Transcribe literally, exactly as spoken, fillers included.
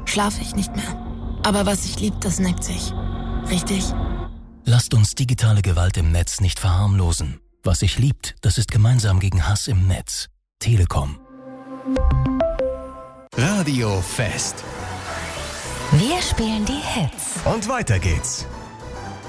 schlafe ich nicht mehr. Aber was sich liebt, das neckt sich. Richtig? Lasst uns digitale Gewalt im Netz nicht verharmlosen. Was sich liebt, das ist gemeinsam gegen Hass im Netz. Telekom. Radio Fest. Wir spielen die Hits. Und weiter geht's.